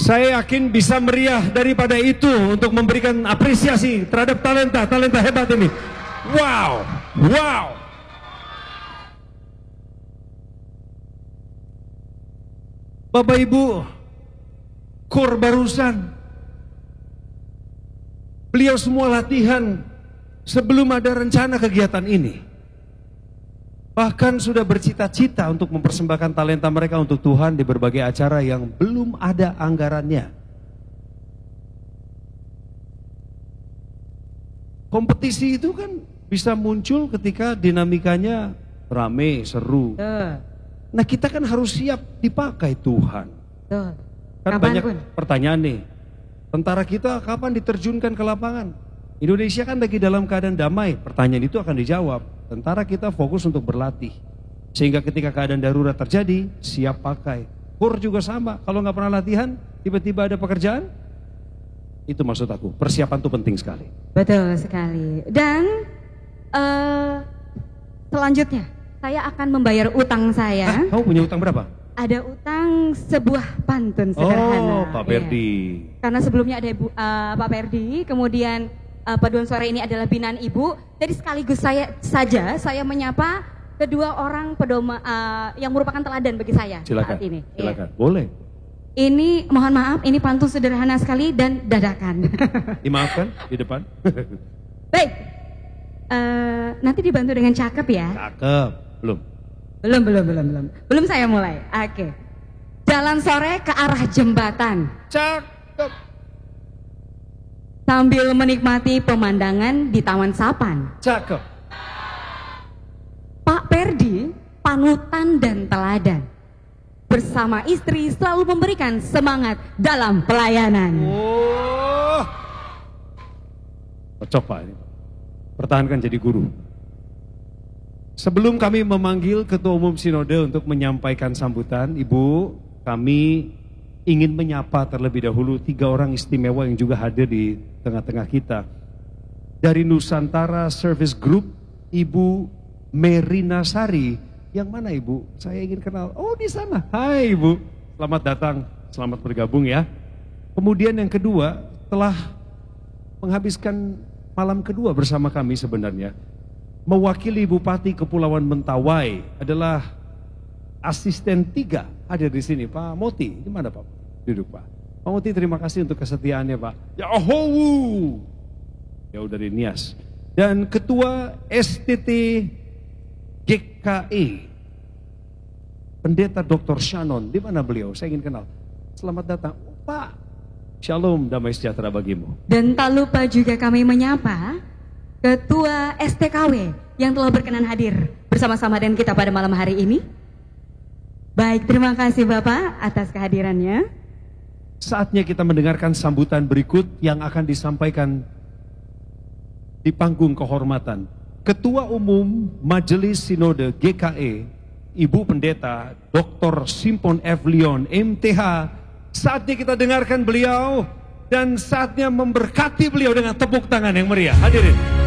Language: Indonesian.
Saya yakin bisa meriah daripada itu untuk memberikan apresiasi terhadap talenta hebat ini. Wow, wow. Bapak Ibu, kor barusan, beliau semua latihan sebelum ada rencana kegiatan ini. Bahkan sudah bercita-cita untuk mempersembahkan talenta mereka untuk Tuhan di berbagai acara yang belum ada anggarannya. Kompetisi itu kan bisa muncul ketika dinamikanya rame, seru. Nah kita kan harus siap dipakai Tuhan. Kan banyak pertanyaan nih. Tentara kita kapan diterjunkan ke lapangan? Indonesia kan lagi dalam keadaan damai. Pertanyaan itu akan dijawab. Tentara kita fokus untuk berlatih. Sehingga ketika keadaan darurat terjadi, siap pakai. KOR juga sama. Kalau nggak pernah latihan, tiba-tiba ada pekerjaan. Itu maksud aku. Persiapan itu penting sekali. Betul sekali. Dan selanjutnya, saya akan membayar utang saya. Kamu punya utang berapa? Ada utang sebuah pantun sederhana. Oh, Pak Perdi. Ya. Karena sebelumnya ada Pak Perdi, kemudian paduan suara ini adalah binaan Ibu. Jadi sekaligus saya menyapa kedua orang pedoma yang merupakan teladan bagi saya silakan, saat ini. Silakan, boleh. Ini mohon maaf, ini pantun sederhana sekali dan dadakan. Dimaafkan di depan. Baik, nanti dibantu dengan cakep ya. Cakep, belum. Belum saya mulai. Oke. Jalan sore ke arah jembatan. Cakep. Sambil menikmati pemandangan di Taman Sapan. Cakep. Pak Perdi, panutan dan teladan. Bersama istri selalu memberikan semangat dalam pelayanan. Oh. Cocok Pak ini. Pertahankan jadi guru. Sebelum kami memanggil Ketua Umum Sinode untuk menyampaikan sambutan, Ibu, kami ingin menyapa terlebih dahulu 3 orang istimewa yang juga hadir di tengah-tengah kita. Dari Nusantara Service Group, Ibu Merina Sari. Yang mana Ibu? Saya ingin kenal. Oh di sana. Hai Ibu, selamat datang, selamat bergabung ya. Kemudian yang kedua, telah menghabiskan malam kedua bersama kami sebenarnya. Mewakili Bupati Kepulauan Mentawai adalah asisten 3 hadir di sini, Pak Moti. Di mana Pak? Duduk Pak. Pak Moti, terima kasih untuk kesetiaannya Pak. Ya oh, jauh dari Nias. Dan Ketua STT GKE, Pendeta Dr. Shannon. Di mana beliau? Saya ingin kenal. Selamat datang Pak. Shalom, damai sejahtera bagimu. Dan tak lupa juga kami menyapa Ketua STKW yang telah berkenan hadir bersama-sama dengan kita pada malam hari ini. Baik, terima kasih Bapak atas kehadirannya. Saatnya kita mendengarkan sambutan berikut yang akan disampaikan di panggung kehormatan. Ketua Umum Majelis Sinode GKE, Ibu Pendeta Dr. Simpon F. Leon, MTH. Saatnya kita dengarkan beliau dan saatnya memberkati beliau dengan tepuk tangan yang meriah. Hadirin.